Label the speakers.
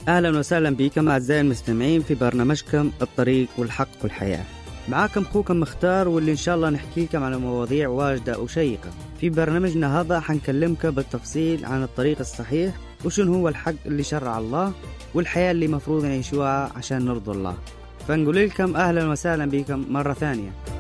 Speaker 1: أهلا وسهلا بكم أعزائي المستمعين في برنامجكم الطريق والحق والحياة. معاكم أخوكم مختار، واللي إن شاء الله نحكي لكم على مواضيع واجدة وشيقة. في برنامجنا هذا حنكلمك بالتفصيل عن الطريق الصحيح، وشنو هو الحق اللي شرع الله، والحياة اللي مفروض نعيشوها عشان نرضي الله. فنقول لكم أهلا وسهلا بكم مرة ثانية.